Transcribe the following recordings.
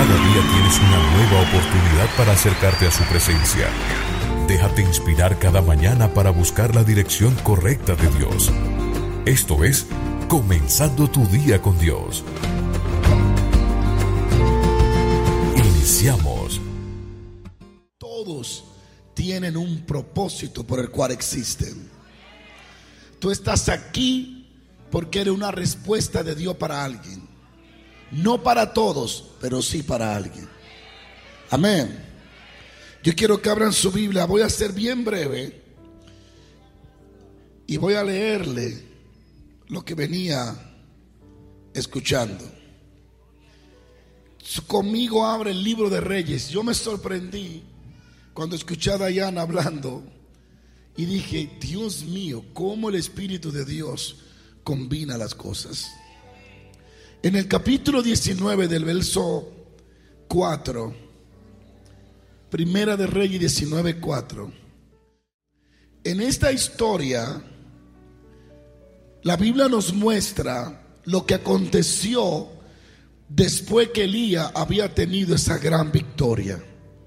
Cada día tienes una nueva oportunidad para acercarte a su presencia. Déjate inspirar cada mañana para buscar la dirección correcta de Dios. Esto es Comenzando tu día con Dios. Iniciamos. Todos tienen un propósito por el cual existen. Tú estás aquí porque eres una respuesta de Dios para alguien. No para todos, pero sí para alguien. Amén. Yo quiero que abran su Biblia. Voy a ser bien breve y voy a leerle lo que venía escuchando. Conmigo abre el libro de Reyes. Yo me sorprendí cuando escuché a Dayana hablando y dije, Dios mío, cómo el Espíritu de Dios combina las cosas. En el capítulo 19 del verso 4, Primera de Reyes 19:4, en esta historia la Biblia nos muestra lo que aconteció después que Elías había tenido esa gran victoria.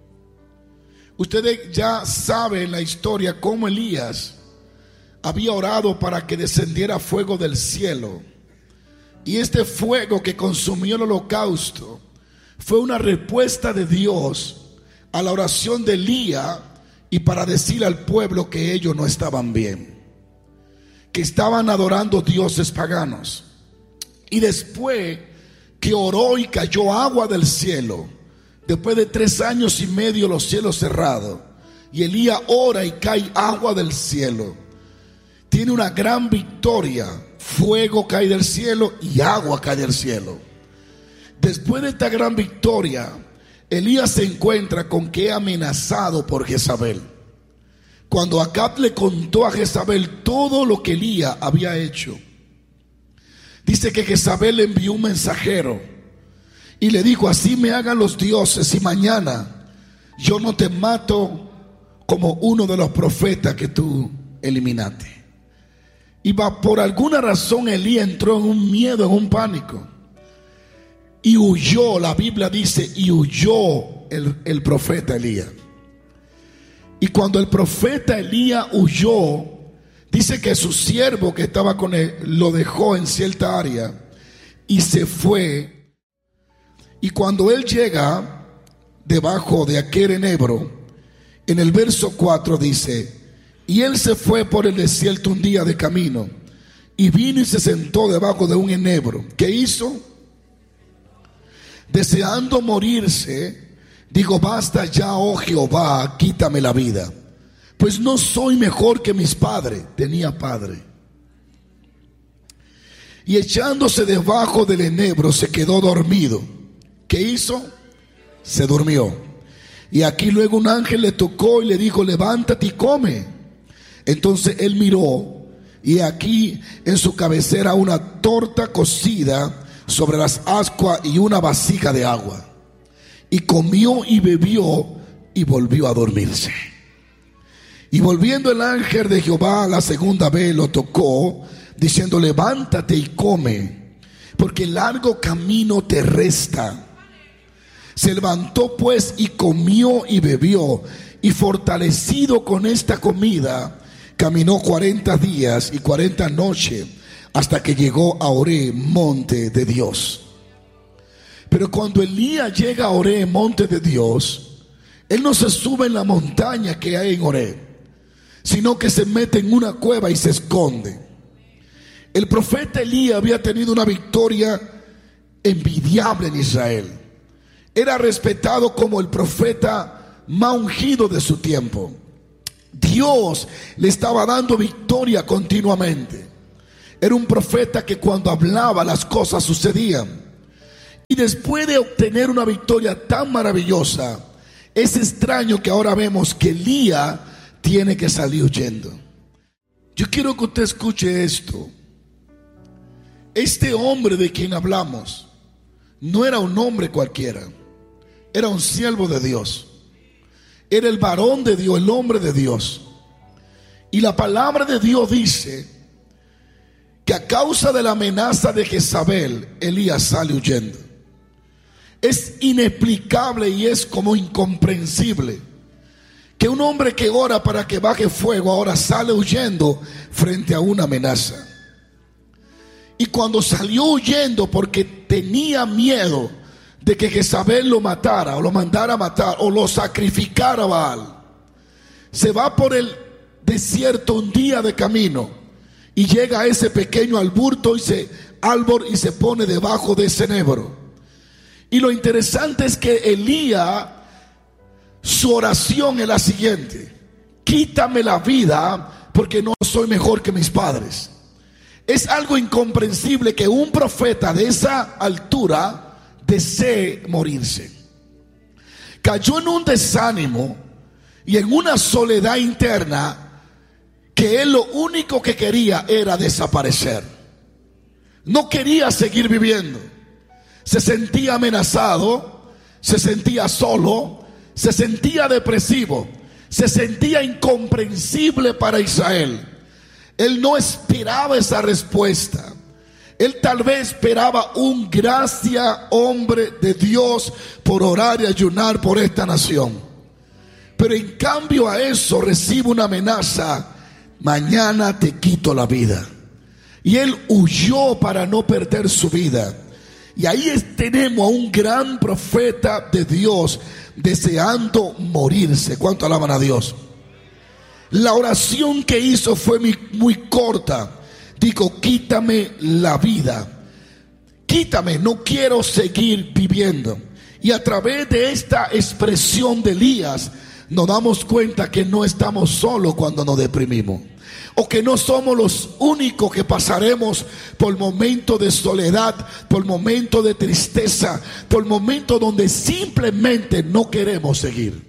Ustedes ya saben la historia cómo Elías había orado para que descendiera fuego del cielo. Y este fuego que consumió el holocausto fue una respuesta de Dios a la oración de Elías y para decir al pueblo que ellos no estaban bien, que estaban adorando dioses paganos. Y después que oró y cayó agua del cielo, después de 3 años y medio los cielos cerrados, y Elías ora y cae agua del cielo, tiene una gran victoria. Fuego cae del cielo y agua cae del cielo. Después de esta gran victoria, Elías se encuentra con que es amenazado por Jezabel. Cuando Acab le contó a Jezabel todo lo que Elías había hecho, dice que Jezabel le envió un mensajero y le dijo, así me hagan los dioses y mañana yo no te mato como uno de los profetas que tú eliminaste. Y por alguna razón Elías entró en un miedo, en un pánico, y huyó. La Biblia dice, y huyó el profeta Elías. Y cuando el profeta Elías huyó, dice que su siervo que estaba con él lo dejó en cierta área y se fue. Y cuando él llega debajo de aquel enebro, en el verso 4 dice, y él se fue por el desierto un día de camino y vino y se sentó debajo de un enebro. ¿Qué hizo? Deseando morirse, digo, basta ya, oh Jehová, quítame la vida, pues no soy mejor que mis padres. Tenía padre. Y echándose debajo del enebro se quedó dormido. ¿Qué hizo? Se durmió. Y aquí luego un ángel le tocó y le dijo, levántate y come. Entonces él miró y aquí en su cabecera una torta cocida sobre las ascuas y una vasija de agua. Y comió y bebió y volvió a dormirse. Y volviendo el ángel de Jehová la segunda vez lo tocó, diciendo, levántate y come, porque largo camino te resta. Se levantó pues y comió y bebió, y fortalecido con esta comida, caminó 40 días y 40 noches hasta que llegó a Oreb, monte de Dios. Pero cuando Elías llega a Oreb, monte de Dios, él no se sube en la montaña que hay en Oreb, sino que se mete en una cueva y se esconde. El profeta Elías había tenido una victoria envidiable en Israel. Era respetado como el profeta más ungido de su tiempo. Dios le estaba dando victoria continuamente. Era un profeta que cuando hablaba las cosas sucedían. Y después de obtener una victoria tan maravillosa, es extraño que ahora vemos que Elías tiene que salir huyendo. Yo quiero que usted escuche esto. Este hombre de quien hablamos no era un hombre cualquiera. Era un siervo de Dios. Era el varón de Dios, el hombre de Dios. Y la palabra de Dios dice que a causa de la amenaza de Jezabel, Elías sale huyendo. Es inexplicable y es como incomprensible que un hombre que ora para que baje fuego ahora sale huyendo frente a una amenaza. Y cuando salió huyendo porque tenía miedo de que Jezabel lo matara o lo mandara a matar o lo sacrificara a Baal, se va por el desierto un día de camino y llega a ese pequeño árbol y se pone debajo de ese enebro. Y lo interesante es que Elías, su oración es la siguiente: quítame la vida porque no soy mejor que mis padres. Es algo incomprensible que un profeta de esa altura desee morirse. Cayó en un desánimo y en una soledad interna que él lo único que quería era desaparecer. No quería seguir viviendo. Se sentía amenazado, se sentía solo, se sentía depresivo, se sentía incomprensible para Israel. Él no esperaba esa respuesta. Él tal vez esperaba un gracias hombre de Dios por orar y ayunar por esta nación. Pero en cambio a eso recibe una amenaza: mañana te quito la vida. Y él huyó para no perder su vida. Y ahí tenemos a un gran profeta de Dios deseando morirse. ¿Cuánto alaban a Dios? La oración que hizo fue muy corta. Dijo: quítame la vida. Quítame, no quiero seguir viviendo. Y a través de esta expresión de Elías nos damos cuenta que no estamos solos cuando nos deprimimos, o que no somos los únicos que pasaremos por momentos de soledad, por momentos de tristeza, por momentos donde simplemente no queremos seguir,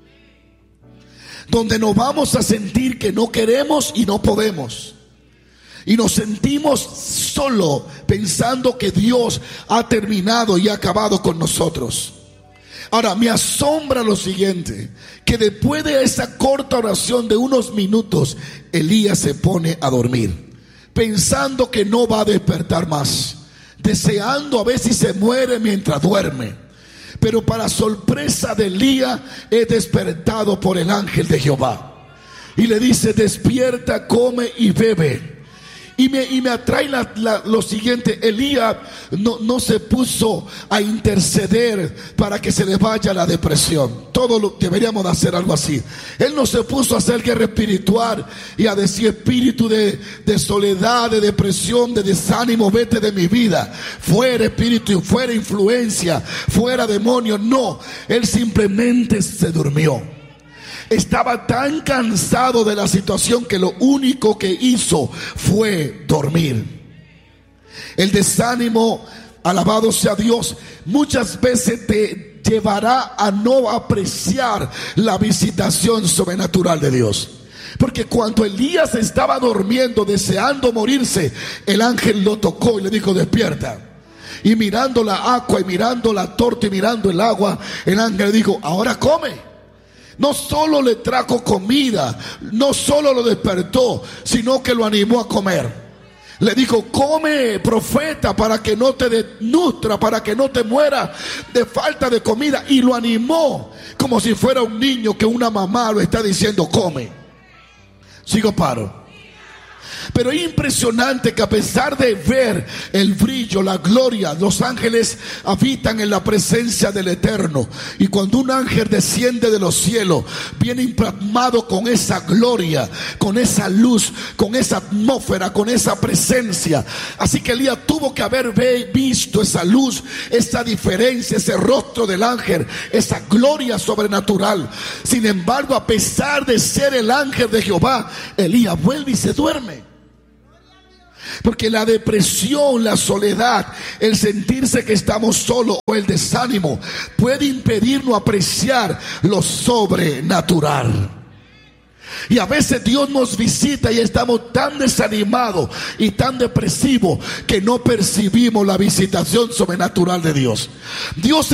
donde nos vamos a sentir que no queremos y no podemos, y nos sentimos solos pensando que Dios ha terminado y ha acabado con nosotros. Ahora, me asombra lo siguiente, que después de esa corta oración de unos minutos, Elías se pone a dormir, pensando que no va a despertar más, deseando a ver si se muere mientras duerme. Pero para sorpresa de Elías, es despertado por el ángel de Jehová y le dice: despierta, come y bebe. Y me atrae lo siguiente: Elías no se puso a interceder para que se le vaya la depresión. Todos deberíamos de hacer algo así. Él no se puso a hacer guerra espiritual y a decir: espíritu de soledad, de depresión, de desánimo, vete de mi vida. Fuera espíritu, fuera influencia, fuera demonio. No, él simplemente se durmió. Estaba tan cansado de la situación que lo único que hizo fue dormir. El desánimo, alabado sea Dios, muchas veces te llevará a no apreciar la visitación sobrenatural de Dios. Porque cuando Elías estaba durmiendo, deseando morirse, el ángel lo tocó y le dijo: despierta. Y mirando la agua y mirando la torta y mirando el agua, el ángel le dijo: ahora come. No solo le trajo comida, no solo lo despertó, sino que lo animó a comer. Le dijo: come, profeta, para que no te desnutras, para que no te mueras de falta de comida. Y lo animó como si fuera un niño que una mamá lo está diciendo: come. Sigo paro. Pero es impresionante que a pesar de ver el brillo, la gloria, los ángeles habitan en la presencia del Eterno. Y cuando un ángel desciende de los cielos, viene impregnado con esa gloria, con esa luz, con esa atmósfera, con esa presencia. Así que Elías tuvo que haber visto esa luz, esa diferencia, ese rostro del ángel, esa gloria sobrenatural. Sin embargo, a pesar de ser el ángel de Jehová, Elías vuelve y se duerme. Porque la depresión, la soledad, el sentirse que estamos solos o el desánimo puede impedirnos apreciar lo sobrenatural. Y a veces Dios nos visita y estamos tan desanimados y tan depresivos que no percibimos la visitación sobrenatural de Dios. Dios